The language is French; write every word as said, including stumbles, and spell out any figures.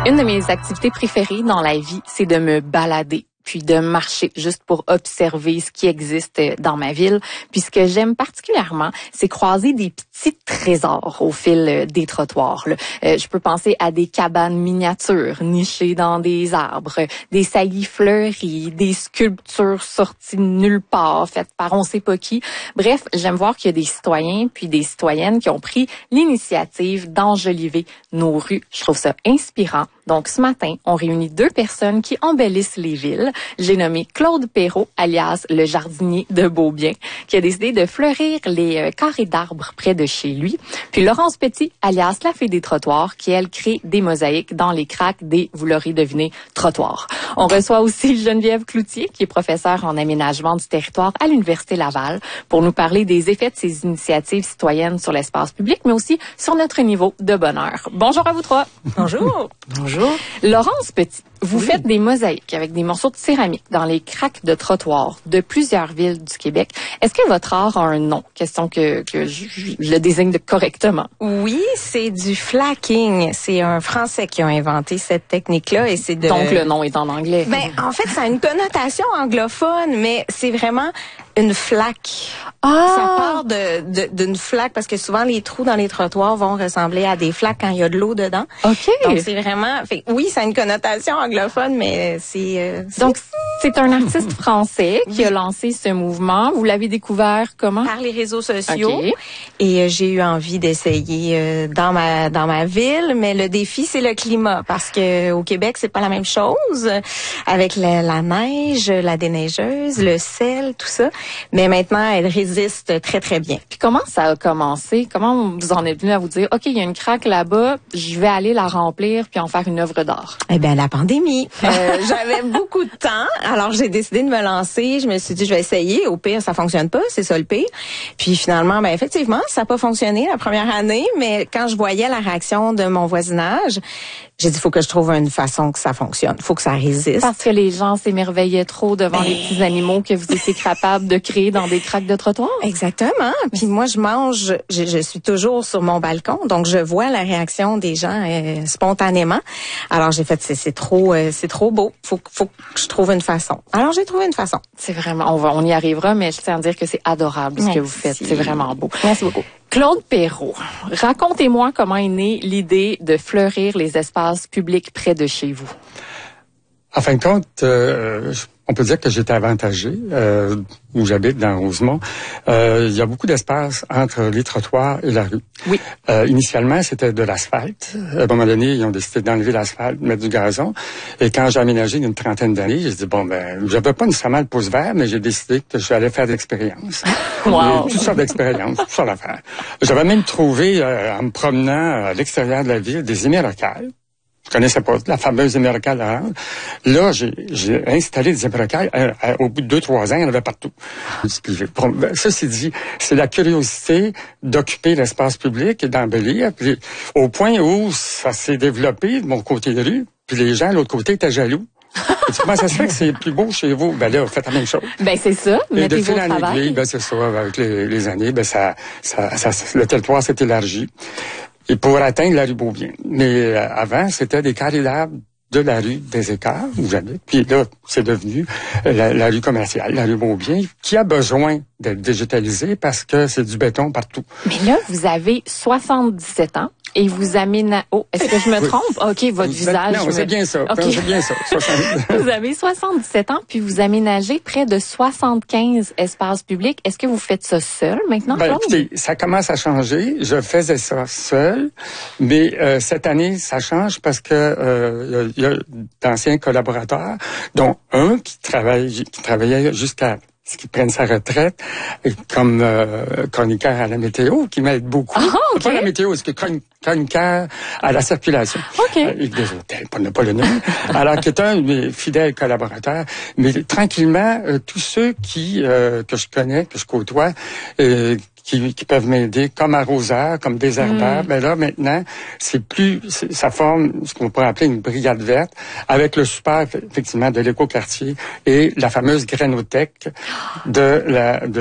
Une de mes activités préférées dans la vie, c'est de me balader, puis de marcher juste pour observer ce qui existe dans ma ville. Puis ce que j'aime particulièrement, c'est croiser des petits trésors au fil des trottoirs. Là. Euh, je peux penser à des cabanes miniatures nichées dans des arbres, des saillies fleuries, des sculptures sorties de nulle part, faites par on sait pas qui. Bref, j'aime voir qu'il y a des citoyens puis des citoyennes qui ont pris l'initiative d'enjoliver nos rues. Je trouve ça inspirant. Donc, ce matin, on réunit deux personnes qui embellissent les villes. J'ai nommé Claude Perrault, alias le jardinier de Beaubien, qui a décidé de fleurir les euh, carrés d'arbres près de chez lui. Puis Laurence Petit, alias la fée des trottoirs, qui, elle, crée des mosaïques dans les craques des, vous l'aurez deviné, trottoirs. On reçoit aussi Geneviève Cloutier, qui est professeure en aménagement du territoire à l'Université Laval, pour nous parler des effets de ces initiatives citoyennes sur l'espace public, mais aussi sur notre niveau de bonheur. Bonjour à vous trois. Bonjour. Bonjour. Laurence Petit, vous oui. faites des mosaïques avec des morceaux de céramique dans les craques de trottoirs de plusieurs villes du Québec. Est-ce que votre art a un nom? Question que, que je, je le désigne correctement. Oui, c'est du flacking. C'est un Français qui a inventé cette technique-là et c'est de... Donc le nom est en anglais. Ben, en fait, ça a une connotation anglophone, mais c'est vraiment une flaque. Ah! Ça part de, de, d'une flaque parce que souvent les trous dans les trottoirs vont ressembler à des flaques quand il y a de l'eau dedans. OK. Donc c'est vraiment, fait, oui, ça a une connotation anglophone, mais c'est... Euh, c'est... Donc c'est un artiste français qui a lancé ce mouvement. Vous l'avez découvert comment? Par les réseaux sociaux. Okay. Et euh, j'ai eu envie d'essayer euh, dans ma dans ma ville, mais le défi c'est le climat parce que au Québec c'est pas la même chose avec la, la neige, la déneigeuse, le sel, tout ça. Mais maintenant elle résiste très très bien. Puis comment ça a commencé? Comment vous en êtes venu à vous dire ok, il y a une craque là-bas, je vais aller la remplir puis en faire une œuvre d'art? Eh bien la pandémie. Euh, j'avais beaucoup de temps, alors j'ai décidé de me lancer. Je me suis dit je vais essayer. Au pire ça fonctionne pas, c'est ça le pire. Puis finalement ben effectivement ça n'a pas fonctionné la première année, mais quand je voyais la réaction de mon voisinage, j'ai dit, il faut que je trouve une façon que ça fonctionne. Il faut que ça résiste. Parce que les gens s'émerveillaient trop devant ben... les petits animaux que vous étiez capable de créer dans des craques de trottoir. Exactement. Puis moi, je mange, je, je suis toujours sur mon balcon, donc je vois la réaction des gens euh, spontanément. Alors j'ai fait, c'est, c'est trop, euh, c'est trop beau. Faut, faut que je trouve une façon. Alors j'ai trouvé une façon. C'est vraiment, on va, on y arrivera, mais je tiens à dire que c'est adorable ce que vous faites. C'est vraiment beau. Merci beaucoup. Claude Perrault, racontez-moi comment est née l'idée de fleurir les espaces publics près de chez vous. En fin de compte, euh, on peut dire que j'étais avantagé, euh, où j'habite, dans Rosemont. Euh, il y a beaucoup d'espace entre les trottoirs et la rue. Oui. Euh, initialement, c'était de l'asphalte. À un moment donné, ils ont décidé d'enlever l'asphalte, mettre du gazon. Et quand j'ai aménagé il y a une trentaine d'années, j'ai dit, bon, ben, j'avais pas nécessairement le pouce vert, mais j'ai décidé que j'allais faire de l'expérience. Wow. Toutes sortes d'expériences, toutes sortes d'affaires. J'avais même trouvé, euh, en me promenant à l'extérieur de la ville, des émerocales. Je connaissais pas la fameuse émerocale orange. Là, j'ai, j'ai installé des émerocales. Euh, euh, au bout de deux, trois ans, il y en avait partout. Ça, c'est dit, c'est la curiosité d'occuper l'espace public et d'embellir. Puis, au point où ça s'est développé de mon côté de rue, puis les gens, de l'autre côté, étaient jaloux. Et tu, comment ça se fait que c'est plus beau chez vous? Ben là, faites la même chose. Ben c'est ça, mettez-vous au travail. Aiguille, ben c'est ça, avec les, les années, ben ça, ça, ça, le territoire s'est élargi. Et pour atteindre la rue Beaubien. Mais euh, avant, c'était des carrés d'arbres de la rue des Écarts, où j'habite. Puis là, c'est devenu la, la rue commerciale, la rue Beaubien, qui a besoin d'être digitalisée parce que c'est du béton partout. Mais là, vous avez soixante-dix-sept ans. Et vous aménagez... Oh, est-ce que je me trompe? Oui. OK, votre vous visage... Non, me... c'est bien ça. Okay. C'est bien ça. Vous avez soixante-dix-sept ans, puis vous aménagez près de soixante-quinze espaces publics. Est-ce que vous faites ça seul maintenant? Ben, écoutez, ça commence à changer. Je faisais ça seul, mais euh, cette année, ça change parce que euh, il y a, y a d'anciens collaborateurs, dont un qui travaille, qui travaillait jusqu'à ce qui prenne sa retraite comme euh, chroniqueur à la météo, qui m'aide beaucoup. Ah, okay. Pas la météo, c'est que chroniqueur à la circulation. OK. Euh, et des hôtels, pour ne pas le nommer. Alors, qui est un de mes fidèles collaborateurs. Mais tranquillement, euh, tous ceux qui euh, que je connais, que je côtoie, euh, Qui, qui peuvent m'aider, comme arroseur, comme désherbeur. Mm. Mais là, maintenant, c'est plus, c'est, ça forme ce qu'on pourrait appeler une brigade verte, avec le support, effectivement, de l'écoquartier et la fameuse grainothèque de la, de